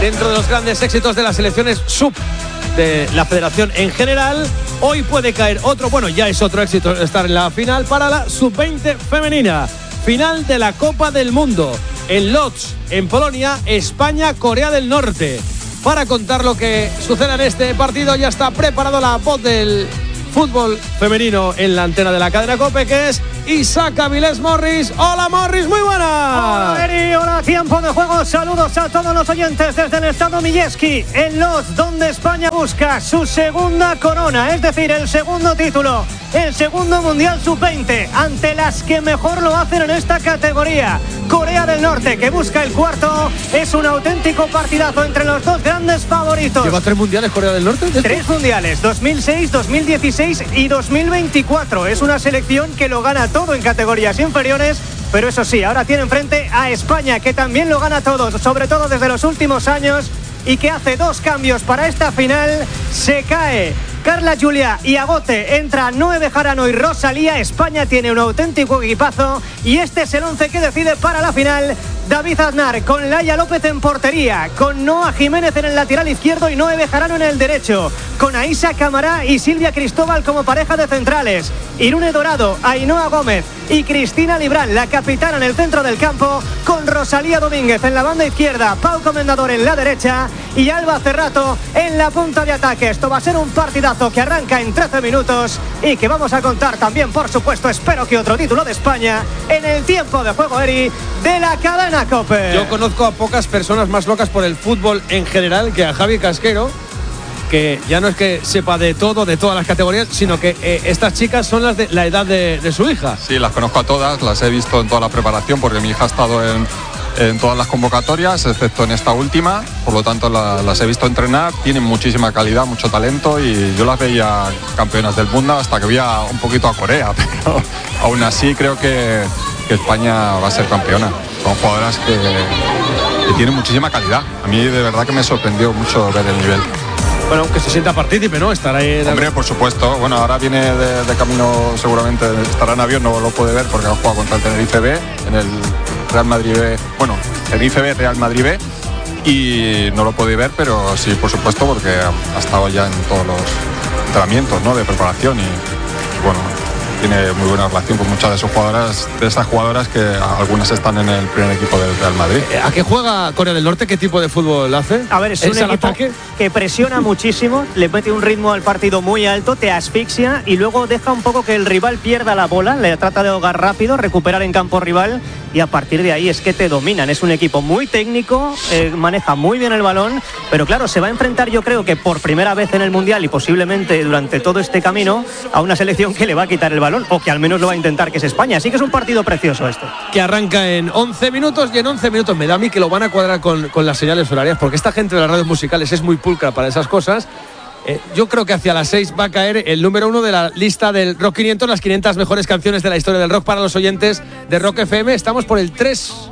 Dentro de los grandes éxitos de las selecciones sub de la federación en general, hoy puede caer otro, bueno, ya es otro éxito estar en la final para la sub-20 femenina. Final de la Copa del Mundo en Łódź, en Polonia, España, Corea del Norte. Para contar lo que sucede en este partido ya está preparado la voz del fútbol femenino en la antena de la cadena COPE, que es Isaac Avilés Morris. Hola Morris, muy buena. Hola Eri, hola, tiempo de juego. Saludos a todos los oyentes desde el Estado Milleski en Łódź, donde España busca su segunda corona, es decir, el segundo título, el segundo Mundial Sub-20, ante las que mejor lo hacen en esta categoría. Corea del Norte, que busca el cuarto. Es un auténtico partidazo entre los dos grandes favoritos. ¿Lleva 3 mundiales Corea del Norte? 3 mundiales, 2006, 2016 y 2024. Es una selección que lo gana todo en categorías inferiores, pero eso sí, ahora tiene enfrente a España, que también lo gana todo, sobre todo desde los últimos años, y que hace 2 cambios para esta final. Se cae Carla Julia y Agote, entra Noé Bejarano y Rosalía. España tiene un auténtico equipazo y este es el 11 que decide para la final. David Aznar con Laia López en portería, con Noa Jiménez en el lateral izquierdo y Noé Bejarano en el derecho, con Aisha Camará y Silvia Cristóbal como pareja de centrales, Irune Dorado, Ainhoa Gómez y Cristina Librán, la capitana, en el centro del campo, con Rosalía Domínguez en la banda izquierda, Pau Comendador en la derecha y Alba Cerrato en la punta de ataque. Esto va a ser un partidazo que arranca en 13 minutos y que vamos a contar también, por supuesto, espero que otro título de España en el tiempo de juego, Eri, de la cadena COPE. Yo conozco a pocas personas más locas por el fútbol en general que a Javi Casquero, que ya no es que sepa de todo, de todas las categorías, sino que estas chicas son las de la edad de su hija. Sí, las conozco a todas, las he visto en toda la preparación porque mi hija ha estado en todas las convocatorias, excepto en esta última, por lo tanto las he visto entrenar, tienen muchísima calidad, mucho talento y yo las veía campeonas del mundo hasta que veía un poquito a Corea, pero aún así creo que España va a ser campeona. Son jugadoras que tienen muchísima calidad. A mí de verdad que me sorprendió mucho ver el nivel. Bueno, que se sienta partícipe, ¿no? Estará ahí. Hombre, por supuesto. Bueno, ahora viene de camino, seguramente estará en avión, no lo puede ver porque ha jugado contra el Tenerife B, en el Real Madrid B. Bueno, Tenerife B, Real Madrid B. Y no lo puede ver, pero sí, por supuesto, porque ha estado ya en todos los entrenamientos, ¿no?, de preparación y bueno, tiene muy buena relación con muchas de sus jugadoras, de estas jugadoras que algunas están en el primer equipo del Real Madrid. ¿A qué juega Corea del Norte? ¿Qué tipo de fútbol hace? A ver, es un equipo que presiona muchísimo, le mete un ritmo al partido muy alto, te asfixia y luego deja un poco que el rival pierda la bola, le trata de ahogar rápido, recuperar en campo rival y a partir de ahí es que te dominan. Es un equipo muy técnico, maneja muy bien el balón, pero claro, se va a enfrentar, yo creo que por primera vez en el Mundial y posiblemente durante todo este camino, a una selección que le va a quitar el balón, o que al menos lo va a intentar, que es España. Así que es un partido precioso este. Que arranca en 11 minutos y en 11 minutos me da a mí que lo van a cuadrar con las señales horarias, porque esta gente de las radios musicales es muy pulcra para esas cosas. Yo creo que hacia las 6 va a caer el número 1 de la lista del Rock 500, las 500 mejores canciones de la historia del rock para los oyentes de Rock FM. Estamos por el 3